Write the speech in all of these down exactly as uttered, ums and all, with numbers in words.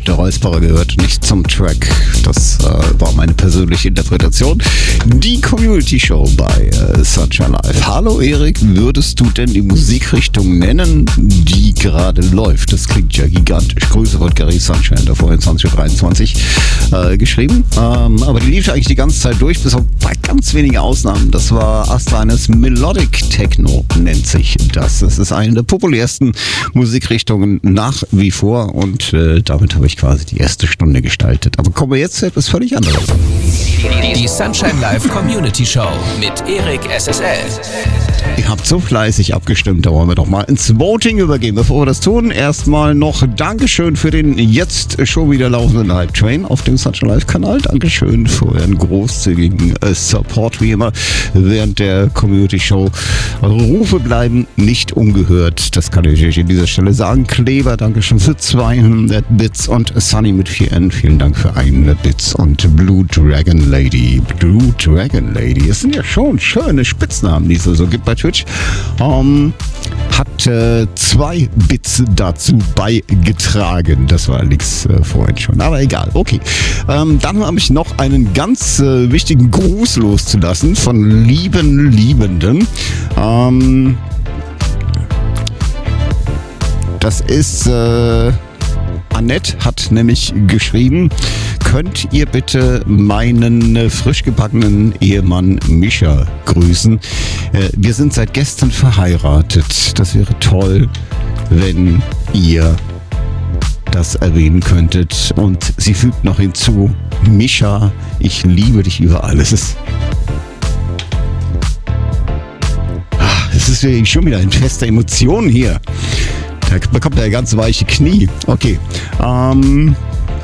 der Räusperer gehört, nicht zum Track. Das äh, war meine persönliche Interpretation. Die Community Show bei äh, Sunshine Live. Hallo Erik, würdest du denn die Musikrichtung nennen, die gerade läuft? Das klingt ja gigantisch. Grüße von Gary Sunshine, der vorhin zwanzig Uhr dreiundzwanzig äh, geschrieben. Ähm, aber die lief eigentlich die ganze Zeit durch, bis auf bei ganz wenigen Ausnahmen. Das war Astreines Melodic Techno, nennt sich das. Das ist eine der populärsten Musikrichtungen nach wie vor und äh, damit habe ich quasi die erste Stunde gestaltet. Aber kommen wir jetzt zu etwas völlig anderes. Die Sunshine Live Community Show mit Erik S S L. Ihr habt so fleißig abgestimmt, da wollen wir doch mal ins Voting übergehen. Bevor wir das tun, erstmal noch Dankeschön für den jetzt schon wieder laufenden Hype Train auf dem Sunshine Live Kanal. Dankeschön für euren großzügigen äh, Support wie immer während der Community Show. Eure Rufe bleiben nicht ungehört, das kann ich euch an dieser Stelle sagen. Kleber, Dankeschön für zweihundert Bits und Sunny mit vier N, vielen Dank für hundert Bits und Blue Dragon Lady. Blue Dragon Lady, es sind ja schon schöne Spitznamen, die es so gibt bei Twitch. Um, hat äh, zwei Bits dazu beigetragen. Das war allerdings äh, vorhin schon, aber egal. Okay, ähm, dann habe ich noch einen ganz äh, wichtigen Gruß loszulassen von lieben Liebenden. Ähm, das ist äh, Annette hat nämlich geschrieben, könnt ihr bitte meinen frisch gebackenen Ehemann Mischa grüßen. Äh, wir sind seit gestern verheiratet. Das wäre toll, wenn ihr das erwähnen könntet. Und sie fügt noch hinzu, Mischa, ich liebe dich über alles. Ach, das ist wirklich schon wieder ein Fest der Emotionen hier. Da bekommt er ganz weiche Knie. Okay. Ähm.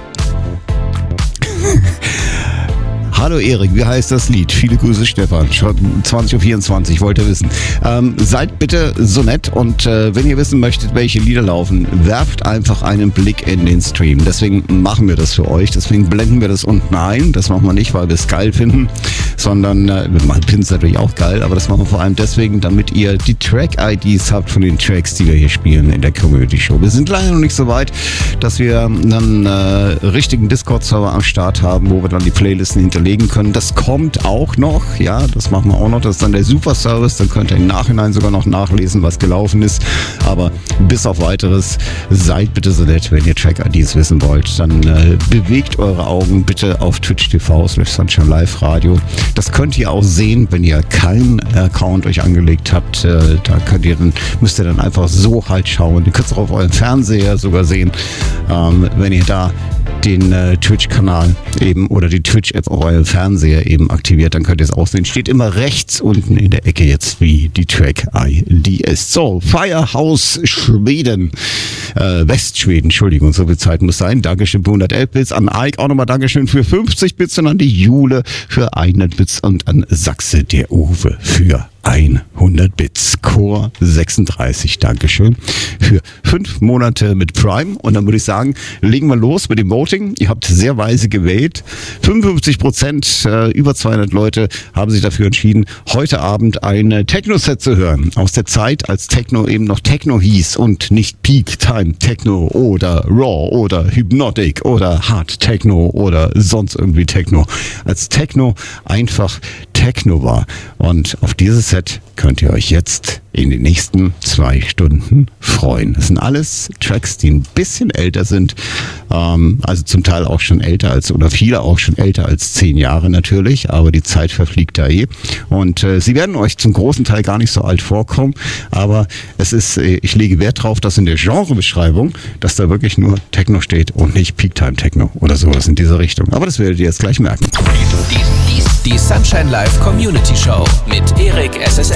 Hallo Erik, wie heißt das Lied? Viele Grüße Stefan, zwanzig Uhr vierundzwanzig, wollte wissen. Ähm, seid bitte so nett und äh, wenn ihr wissen möchtet, welche Lieder laufen, werft einfach einen Blick in den Stream. Deswegen machen wir das für euch, deswegen blenden wir das unten ein. Das machen wir nicht, weil wir es geil finden, sondern äh, wir machen Pins natürlich auch geil, aber das machen wir vor allem deswegen, damit ihr die Track-I Ds habt von den Tracks, die wir hier spielen in der Community Show. Wir sind leider noch nicht so weit, dass wir einen äh, richtigen Discord-Server am Start haben, wo wir dann die Playlisten hinterlegen können. Das kommt auch noch, ja, das machen wir auch noch. Das ist dann der Super-Service, dann könnt ihr im Nachhinein sogar noch nachlesen, was gelaufen ist. Aber bis auf weiteres, seid bitte so nett, wenn ihr Track-I Ds wissen wollt, dann äh, bewegt eure Augen bitte auf Twitch Punkt T V slash Sunshine Live Radio. Das könnt ihr auch sehen, wenn ihr keinen Account euch angelegt habt. Äh, da könnt ihr dann, müsst ihr dann einfach so halt schauen. Ihr könnt es auch auf eurem Fernseher sogar sehen, ähm, wenn ihr da den äh, Twitch-Kanal eben oder die Twitch-App auf eurem Fernseher eben aktiviert, dann könnt ihr es auch sehen. Steht immer rechts unten in der Ecke jetzt, wie die Track-I D ist. So, Firehouse Schweden, äh, Westschweden, Entschuldigung, so viel Zeit muss sein. Dankeschön für hundertelf Bits, an Ike auch nochmal Dankeschön für fünfzig Bits und an die Jule für hundert Bits und an Sachse, der Uwe, für hundert Bits. Core sechsunddreißig, Dankeschön für fünf Monate mit Prime. Und dann würde ich sagen, legen wir los mit dem Voting. Ihr habt sehr weise gewählt. fünfundfünfzig Prozent, äh, über zweihundert Leute haben sich dafür entschieden, heute Abend ein Techno-Set zu hören. Aus der Zeit, als Techno eben noch Techno hieß und nicht Peak Time Techno oder Raw oder Hypnotic oder Hard Techno oder sonst irgendwie Techno. Als Techno einfach Techno war. Und auf dieses Set könnt ihr euch jetzt in den nächsten zwei Stunden freuen. Das sind alles Tracks, die ein bisschen älter sind, ähm, also zum Teil auch schon älter als, oder viele auch schon älter als zehn Jahre natürlich, aber die Zeit verfliegt da eh. Und äh, sie werden euch zum großen Teil gar nicht so alt vorkommen, aber es ist, äh, ich lege Wert drauf, dass in der Genrebeschreibung, dass da wirklich nur Techno steht und nicht Peak Time Techno oder sowas in dieser Richtung. Aber das werdet ihr jetzt gleich merken. Die Sunshine Live Community Show mit Erik S S L.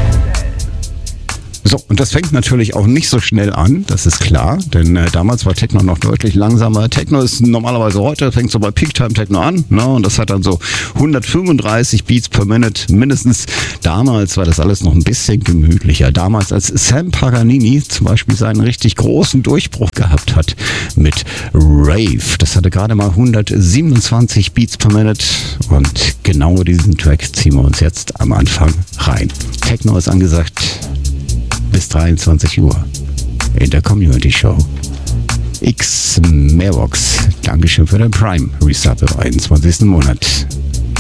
So, und das fängt natürlich auch nicht so schnell an, das ist klar, denn äh, damals war Techno noch deutlich langsamer. Techno ist normalerweise heute, fängt so bei Peak Time Techno an, ne, und das hat dann so hundertfünfunddreißig Beats per Minute mindestens. Damals war das alles noch ein bisschen gemütlicher. Damals, als Sam Paganini zum Beispiel seinen richtig großen Durchbruch gehabt hat mit Rave, das hatte gerade mal hundertsiebenundzwanzig Beats per Minute und genau diesen Track ziehen wir uns jetzt am Anfang rein. Techno ist angesagt bis dreiundzwanzig Uhr in der Community Show. X Mailbox. Dankeschön für den Prime Restart im einundzwanzigsten Monat.